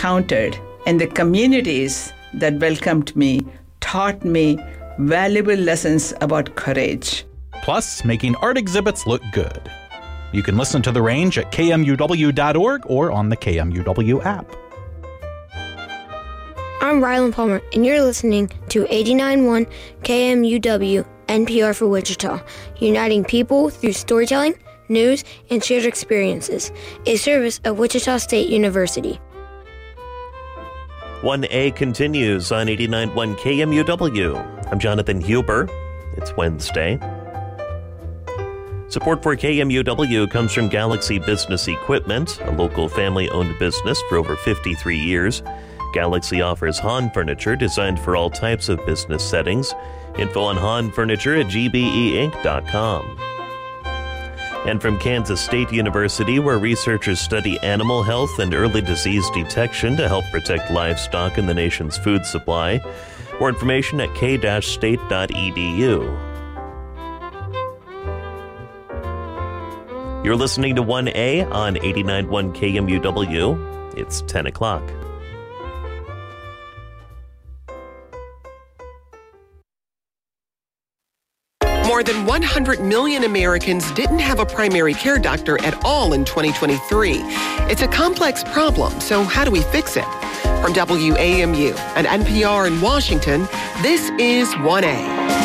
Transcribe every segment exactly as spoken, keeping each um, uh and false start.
encountered and the communities that welcomed me taught me valuable lessons about courage. Plus, making art exhibits look good. You can listen to The Range at K M U W dot org or on the K M U W app. I'm Rylan Palmer, and you're listening to eighty-nine point one K M U W, N P R for Wichita, uniting people through storytelling, news, and shared experiences, a service of Wichita State University. one A continues on eighty-nine point one K M U W. I'm Jonathan Huber. It's Wednesday. Support for K M U W comes from Galaxy Business Equipment, a local family-owned business for over fifty-three years. Galaxy offers Hahn furniture designed for all types of business settings. Info on Hahn Furniture at G B E Inc dot com. And from Kansas State University, where researchers study animal health and early disease detection to help protect livestock in the nation's food supply. More information at k dash state dot e d u. You're listening to one A on eighty-nine point one K M U W. It's ten o'clock. More than one hundred million Americans didn't have a primary care doctor at all in twenty twenty-three. It's a complex problem, so how do we fix it? From W A M U and N P R in Washington, this is one A.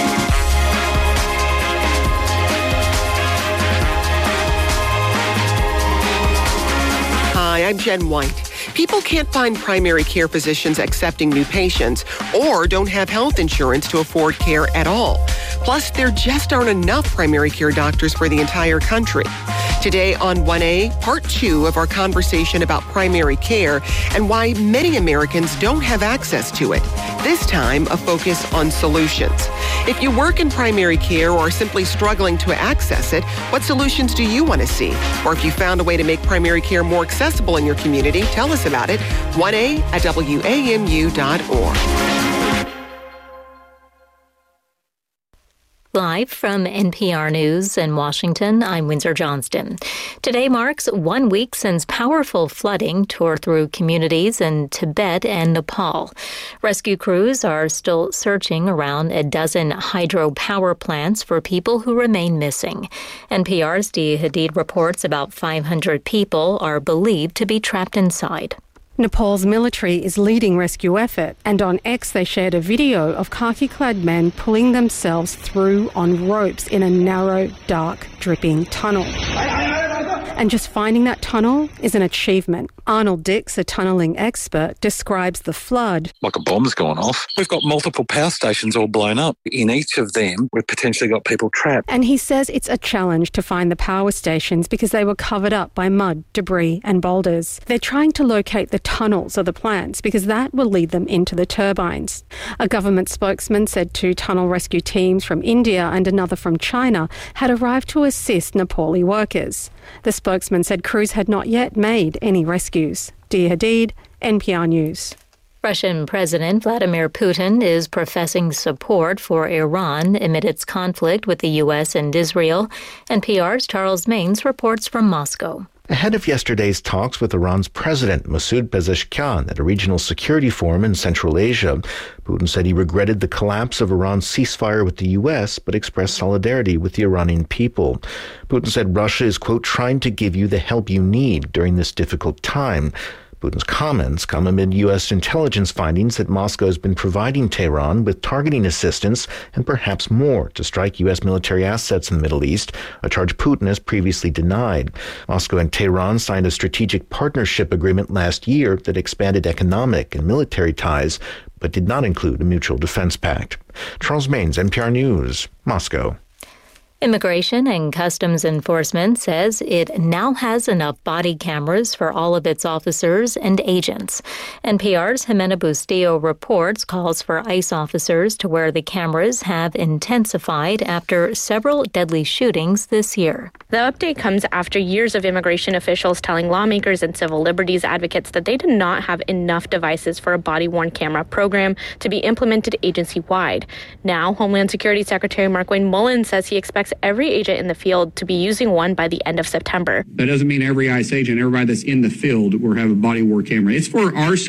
Hi, I'm Jen White. People can't find primary care physicians accepting new patients or don't have health insurance to afford care at all. Plus, there just aren't enough primary care doctors for the entire country. Today on one A, part two of our conversation about primary care and why many Americans don't have access to it. This time, a focus on solutions. If you work in primary care or are simply struggling to access it, what solutions do you want to see? Or if you found a way to make primary care more accessible in your community, tell us about it. one A at W A M U dot org. Live from N P R News in Washington, I'm Windsor Johnston. Today marks one week since powerful flooding tore through communities in Tibet and Nepal. Rescue crews are still searching around a dozen hydropower plants for people who remain missing. N P R's Dia Hadid reports about five hundred people are believed to be trapped inside. Nepal's military is leading rescue effort, and on X they shared a video of khaki-clad men pulling themselves through on ropes in a narrow, dark, dripping tunnel. And just finding that tunnel is an achievement. Arnold Dix, a tunnelling expert, describes the flood. Like a bomb's gone off. We've got multiple power stations all blown up. In each of them, we've potentially got people trapped. And he says it's a challenge to find the power stations because they were covered up by mud, debris and boulders. They're trying to locate the tunnels of the plants because that will lead them into the turbines. A government spokesman said two tunnel rescue teams from India and another from China had arrived to assist Nepali workers. The spokesman said crews had not yet made any rescues. Dia Hadid, N P R News. Russian President Vladimir Putin is professing support for Iran amid its conflict with the U S and Israel. N P R's Charles Maines reports from Moscow. Ahead of yesterday's talks with Iran's president, Masoud Pezeshkian, at a regional security forum in Central Asia, Putin said he regretted the collapse of Iran's ceasefire with the U S, but expressed solidarity with the Iranian people. Putin said Russia is, quote, trying to give you the help you need during this difficult time. Putin's comments come amid U S intelligence findings that Moscow has been providing Tehran with targeting assistance and perhaps more to strike U S military assets in the Middle East, a charge Putin has previously denied. Moscow and Tehran signed a strategic partnership agreement last year that expanded economic and military ties, but did not include a mutual defense pact. Charles Maines, N P R News, Moscow. Immigration and Customs Enforcement says it now has enough body cameras for all of its officers and agents. N P R's Jimena Bustillo reports calls for ICE officers to wear the cameras have intensified after several deadly shootings this year. The update comes after years of immigration officials telling lawmakers and civil liberties advocates that they did not have enough devices for a body-worn camera program to be implemented agency-wide. Now, Homeland Security Secretary Markwayne Mullin says he expects every agent in the field to be using one by the end of September. That doesn't mean every ICE agent, everybody that's in the field will have a body-worn camera. It's for our